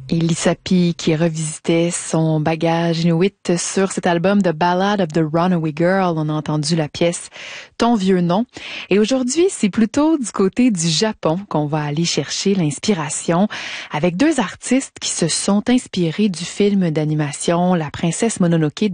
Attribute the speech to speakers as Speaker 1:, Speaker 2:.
Speaker 1: Et Lissapi qui revisitait son bagage inuit sur cet album The Ballad of the Runaway Girl. On a entendu la pièce Ton vieux nom. Et aujourd'hui, c'est plutôt du côté du Japon qu'on va aller chercher l'inspiration avec deux artistes qui se sont inspirés du film d'animation La Princesse Mononoke